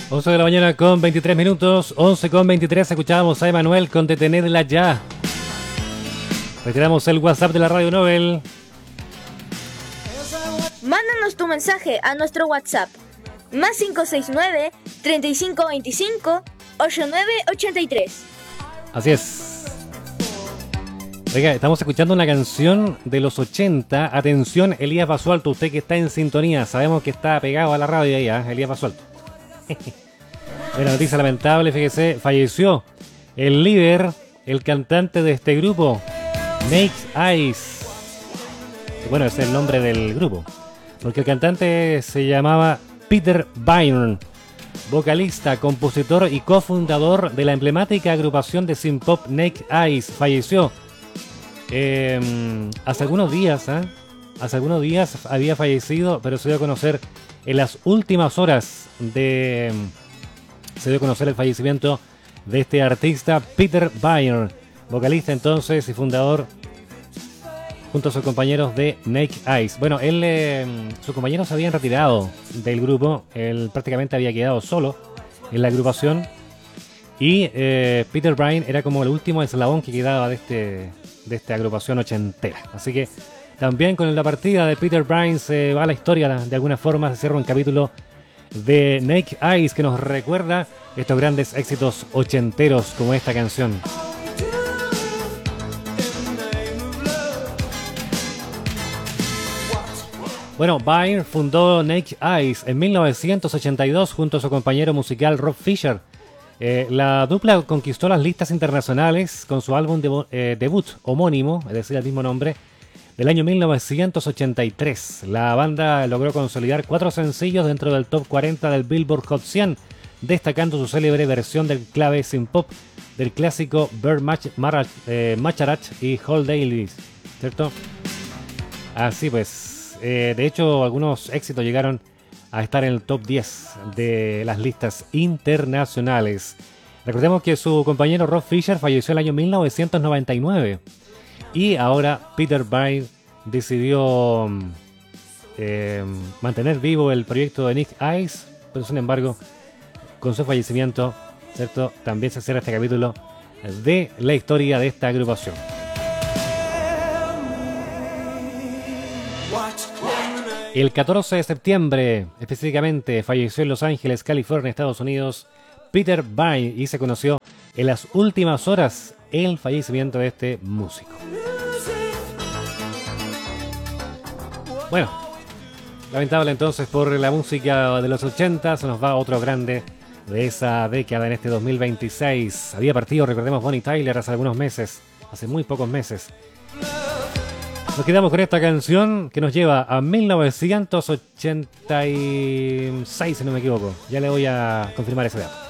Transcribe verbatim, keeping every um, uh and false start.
once de la mañana con veintitrés minutos, once con veintitrés, escuchábamos a Emanuel con Detenerla Ya. Retiramos el WhatsApp de la Radio Nobel. Mándanos tu mensaje a nuestro WhatsApp, más cinco seis nueve, treinta y cinco veinticinco, ochenta y nueve ochenta y tres. Así es. Oiga, estamos escuchando una canción de los ochenta. Atención, Elías Basualto, usted que está en sintonía, sabemos que está pegado a la radio ahí, ¿eh? Elías Basualto. Una noticia lamentable, fíjese, falleció el líder, el cantante de este grupo, Snake Eyes. Bueno, ese es el nombre del grupo, porque el cantante se llamaba Peter Byrne, vocalista, compositor y cofundador de la emblemática agrupación de synth pop Snake Eyes. Falleció eh, hace algunos días, ¿eh? hace algunos días había fallecido, pero se dio a conocer en las últimas horas de... Se dio a conocer el fallecimiento de este artista, Peter Byrne, vocalista entonces y fundador, junto a sus compañeros de Snake Eyes. Bueno, él, eh, sus compañeros se habían retirado del grupo, él prácticamente había quedado solo en la agrupación y eh, Peter Byrne era como el último eslabón que quedaba de, este, de esta agrupación ochentera. Así que también con la partida de Peter Byrne se va a la historia, de alguna forma se cierra un capítulo de Snake Eyes que nos recuerda estos grandes éxitos ochenteros como esta canción. Bueno, Byrne fundó Snake Eyes en mil novecientos ochenta y dos junto a su compañero musical Rob Fisher. Eh, la dupla conquistó las listas internacionales con su álbum de, eh, debut homónimo, es decir, el mismo nombre, del año mil novecientos ochenta y tres. La banda logró consolidar cuatro sencillos dentro del top cuarenta del Billboard Hot cien, destacando su célebre versión del clave synth pop del clásico Bird Mach- Mara- eh, Macharach y Whole Dailies, ¿cierto? Así pues, eh, de hecho algunos éxitos llegaron a estar en el top diez de las listas internacionales. Recordemos que su compañero Rob Fisher falleció el año mil novecientos noventa y nueve. Y ahora Peter Byrne decidió eh, mantener vivo el proyecto de Snake Eyes, pero sin embargo, con su fallecimiento, ¿cierto? También se cierra este capítulo de la historia de esta agrupación. El catorce de septiembre, específicamente, falleció en Los Ángeles, California, Estados Unidos, Peter Byrne, y se conoció en las últimas horas el fallecimiento de este músico. Bueno, lamentable entonces por la música de los ochenta, se nos va otro grande de esa década en este dos mil veintiséis. Había partido, recordemos, Bonnie Tyler hace algunos meses, hace muy pocos meses. Nos quedamos con esta canción que nos lleva a mil novecientos ochenta y seis, si no me equivoco. Ya le voy a confirmar ese dato.